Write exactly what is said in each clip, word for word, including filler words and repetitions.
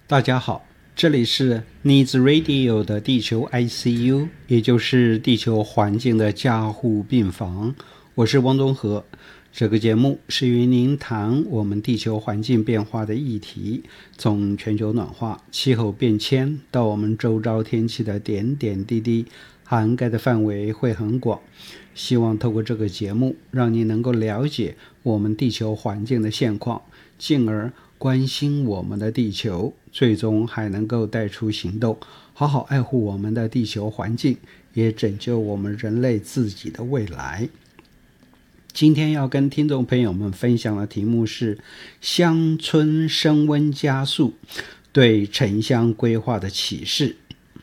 大家好，这里是 Needs Radio 的地球 I C U， 也就是地球环境的加护病房。我是汪东和。这个节目是与您谈我们地球环境变化的议题，从全球暖化、气候变迁到我们周遭天气的点点滴滴，涵盖的范围会很广。希望透过这个节目，让你能够了解我们地球环境的现况，进而关心我们的地球，最终还能够带出行动，好好爱护我们的地球环境，也拯救我们人类自己的未来。今天要跟听众朋友们分享的题目是乡村升温加速对城乡规划的启示。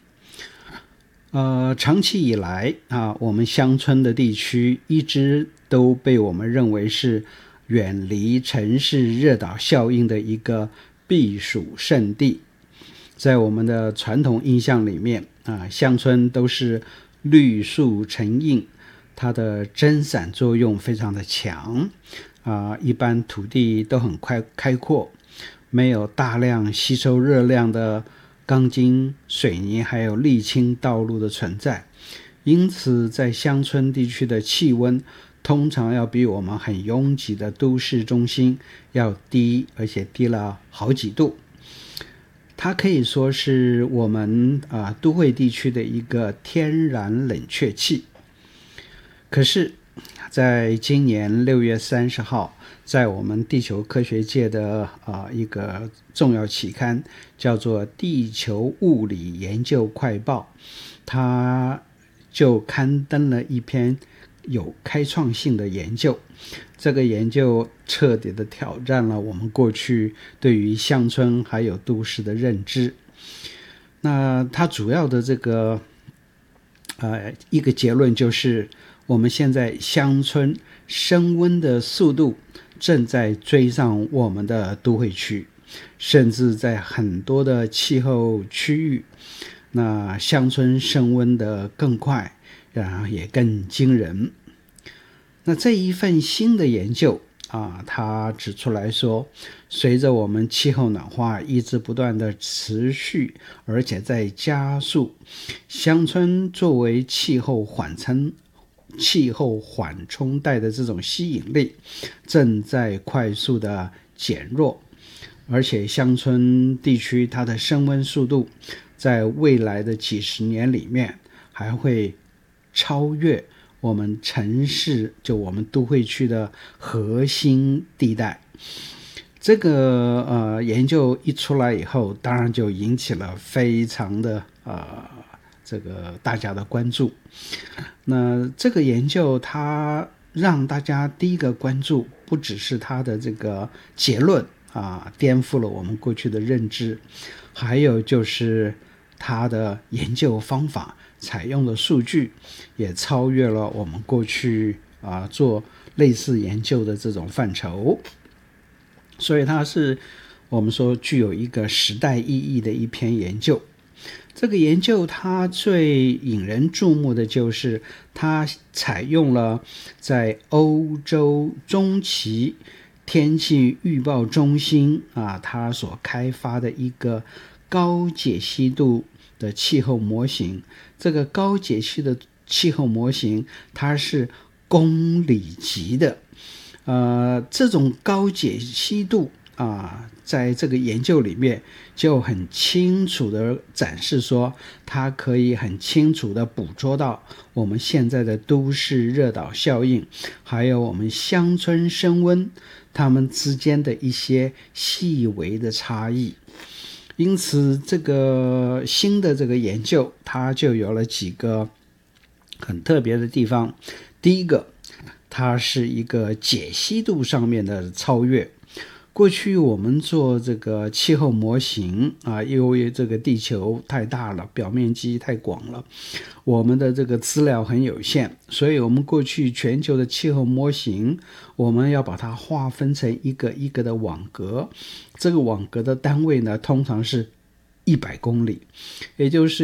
呃，长期以来啊，我们乡村的地区一直都被我们认为是远离城市热岛效应的一个避暑胜地。在我们的传统印象里面啊，乡村都是绿树成荫，它的蒸散作用非常的强啊，一般土地都很开开阔，没有大量吸收热量的钢筋、水泥还有沥青道路的存在，因此在乡村地区的气温通常要比我们很拥挤的都市中心要低，而且低了好几度。它可以说是我们啊、呃、都会地区的一个天然冷却器。可是在今年六月三十号，在我们地球科学界的、呃、一个重要期刊叫做《地球物理研究快报》，它就刊登了一篇有开创性的研究。这个研究彻底的挑战了我们过去对于乡村还有都市的认知。那它主要的这个呃一个结论就是，我们现在乡村升温的速度正在追上我们的都会区，甚至在很多的气候区域，那乡村升温的更快，然后也更惊人。那这一份新的研究啊，它指出来说，随着我们气候暖化一直不断的持续，而且在加速，乡村作为气候缓冲气候缓冲带的这种吸引力正在快速的减弱，而且乡村地区它的升温速度在未来的几十年里面还会超越我们城市，就我们都会区的核心地带。这个呃研究一出来以后，当然就引起了非常的呃这个大家的关注。那这个研究它让大家第一个关注，不只是它的这个结论啊，颠覆了我们过去的认知，还有就是它的研究方法采用的数据也超越了我们过去啊做类似研究的这种范畴，所以它是我们说具有一个时代意义的一篇研究。这个研究它最引人注目的就是它采用了在欧洲中期天气预报中心啊，它所开发的一个高解析度的气候模型。这个高解析的气候模型它是公里级的，呃，这种高解析度啊，在这个研究里面就很清楚的展示说，它可以很清楚的捕捉到我们现在的都市热岛效应，还有我们乡村升温它们之间的一些细微的差异。因此这个新的这个研究它就有了几个很特别的地方。第一个，它是一个解析度上面的超越。过去我们做这个气候模型啊，因为这个地球太大了，表面积太广了，我们的这个资料很有限，所以我们过去全球的气候模型，我们要把它划分成一个一个的网格，这个网格的单位呢，通常是一百公里，也就是